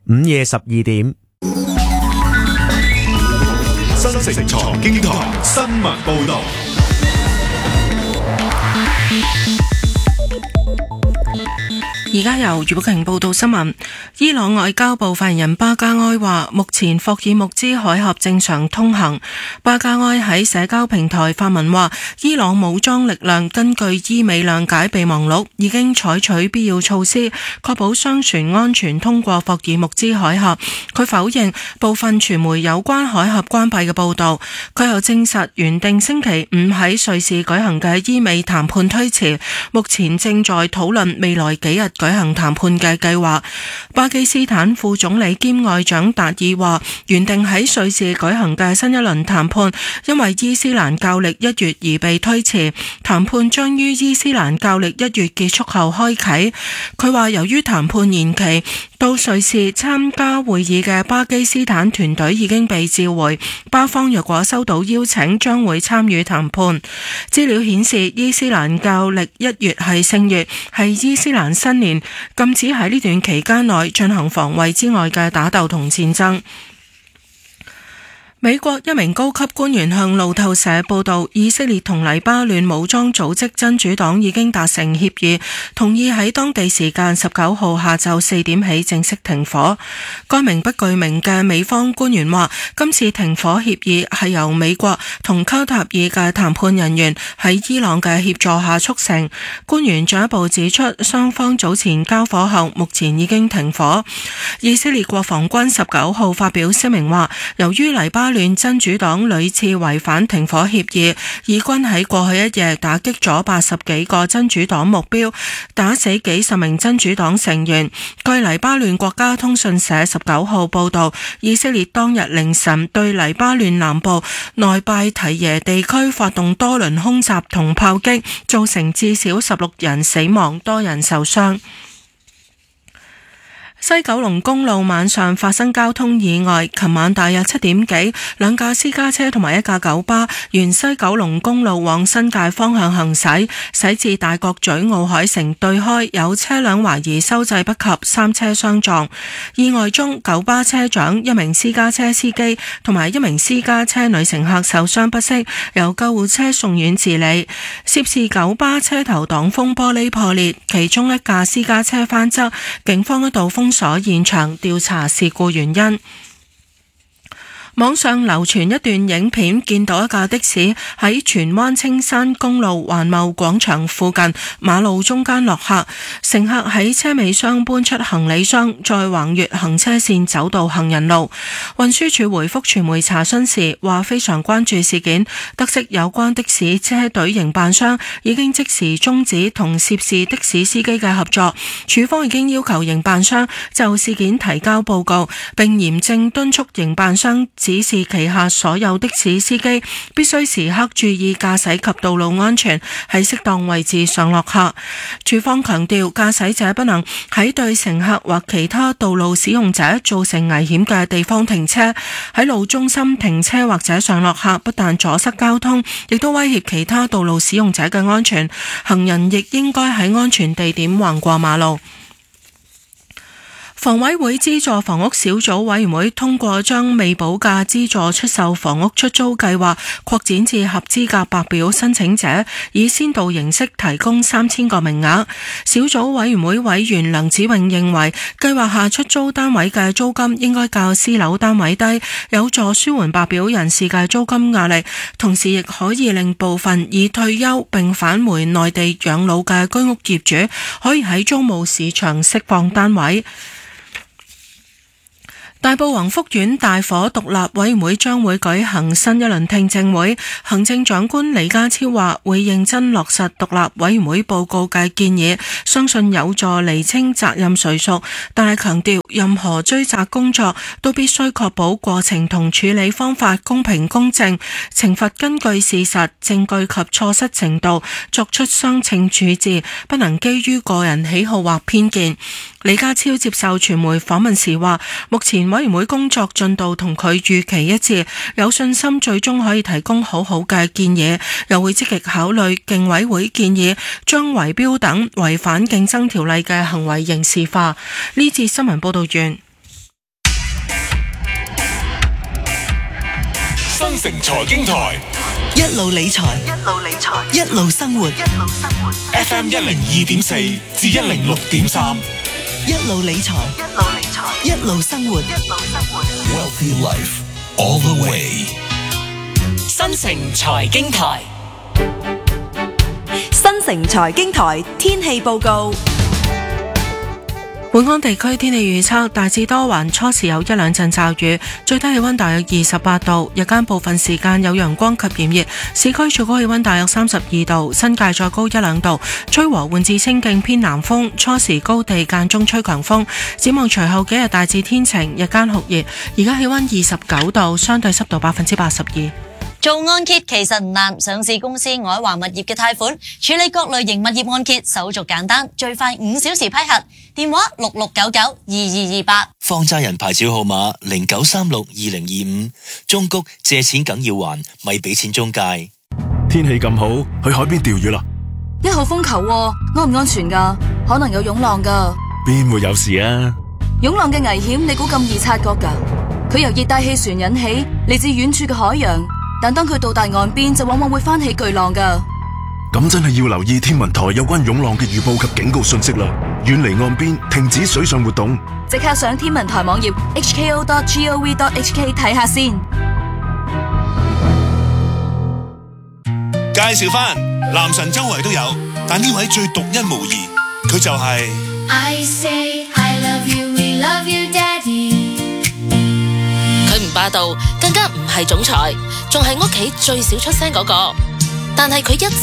午夜12點。 新城財經台新聞報道。 而家由余寶瓊報道新聞。伊朗外交部發言人巴加埃話，目前霍爾木茲海峽正常通行。巴加埃喺社交平台發文話，伊朗武裝力量根據伊美諒解備忘錄，已經採取必要措施，確保商船安全通過霍爾木茲海峽。佢否認部分傳媒有關海峽關閉嘅報導。佢又證實原定星期五喺瑞士舉行嘅伊美談判推遲，目前正在討論未來幾日舉行談判嘅計劃。巴基斯坦副總理兼外長達爾話，原定喺瑞士舉行嘅新一輪談判，因為伊斯蘭教歷1月而被推遲，談判將於伊斯蘭教歷1月結束後開啟。佢話由於談判延期，到瑞士參加會議嘅巴基斯坦團隊已經被召回，巴方若果收到邀請，將會參與談判。資料顯示，伊斯蘭教歷1月係聖月，係伊斯蘭新年，禁止喺呢段期間內進行防衛之外嘅打鬥同戰爭。美國一名高級官員向路透社報道，以色列同黎巴嫩武裝組織真主黨已經達成協議，同意喺當地時間19號下晝4點起正式停火。該名不具名嘅美方官員話，今次停火協議係由美國同卡塔爾嘅談判人員喺伊朗嘅協助下促成。官員進一步指出，雙方早前交火後，目前已經停火。以色列國防軍19號發表聲明話，由於黎巴嫩真主黨屢次違反停火協議，以軍喺過去一夜打擊咗80幾個真主黨目標，打死幾十名真主黨成員。據黎巴嫩國家通訊社19號報道，以色列當日凌晨對黎巴嫩南部內拜提耶地區發動多輪空襲同炮擊，造成至少16人死亡，多人受傷。西九龍公路晚上發生交通意外，琴晚大約7點幾，兩架私家車同埋一架九巴沿西九龍公路往新界方向行駛，駛至大角咀奧海城對開，有車輛懷疑收掣不及，3車相撞。意外中，九巴車長、一名私家車司機同埋一名私家車女乘客受傷不適，由救護車送院治理。涉事九巴車頭擋風玻璃破裂，其中一架私家車翻側，警方一度封鎖現場調查事故原因。網上流傳一段影片，見到一架的士喺荃灣青山公路環貿廣場附近馬路中間落客，乘客喺車尾箱搬出行李箱，再橫越行車線走到行人路。運輸署回覆傳媒查詢時話，非常關注事件，得悉有關的士車隊營辦商已經即時終止同涉事的士司機嘅合作，署方已經要求營辦商就事件提交報告，並嚴正敦促營辦商指示旗下所有的士司機必須時刻注意駕駛及道路安全，喺適當位置上落客。署方強調，駕駛者不能喺對乘客或其他道路使用者造成危險嘅地方停車，喺路中心停車或者上落客不但阻塞交通，亦都威脅其他道路使用者嘅安全。行人亦應該喺安全地點橫過馬路。房委會資助房屋小組委員會通過將未補價資助出售房屋出租計劃擴展至合資格白表申請者，以先導形式提供3000個名額。小組委員會委員梁子穎認為，計劃下出租單位嘅租金應該較私樓單位低，有助舒緩白表人士嘅租金壓力，同時亦可以令部分已退休並返回內地養老嘅居屋業主可以喺租務市場釋放單位。大埔宏福苑大火獨立委員會將會舉行新一輪聽證會，行政長官李家超話會認真落實獨立委員會報告嘅建議，相信有助釐清責任誰屬，但係強調任何追責工作都必須確保過程同處理方法公平公正，懲罰根據事實、證據及錯失程度作出相稱處置，不能基於個人喜好或偏見。李家超接受傳媒訪問時話，目前委員會工作進度同佢預期一致，有信心最終可以提供好好嘅建議，又會積極考慮競委會建議將圍標等違反競爭條例嘅行為刑事化。呢節新聞報道完。 城財經台， 一路理財，一路生活。 FM 102.4至106.3， 一路理財，一路生活。 Wealthy Life all the way。 新城財經台， 新城財經台天氣報告。 本港地區天氣預測大致多雲，初時有一兩陣驟雨，最低氣溫大約28度，日間部分時間有陽光及炎熱，市區最高氣溫大約32度，新界再高一兩度，吹和緩至清勁偏南風，初時高地間中吹強風。展望隨後幾日大致天晴，日間酷熱，而家氣溫29度，相對濕度82%。 做按揭其實唔難，上市公司愛華物業嘅貸款處理各類型物業按揭手續簡單，最快5小時批核。電話66992228。 放債人牌照號碼09362025。中谷借錢梗要還，咪俾錢中介。 天氣咁好，去海邊釣魚啦 ！1號風球喎，安唔安全㗎？可能有湧浪㗎。 邊會有事啊？ 湧浪嘅危險你估咁易察覺㗎？佢由熱帶氣旋引起，嚟自遠處嘅海洋。但當佢到達岸邊，就往往會翻起巨浪㗎。 咁真係要留意天文台有關湧浪嘅預報及警告信息啦，遠離岸邊，停止水上活動。 即刻上天文台網頁 hko.gov.hk 睇下先。 介紹返男神周圍都有，但呢位最獨一無二，佢就係 I say I love you, we love you, Daddy。 佢唔霸道，更加唔係總裁，仲係屋企最少出聲嗰個，但係佢一直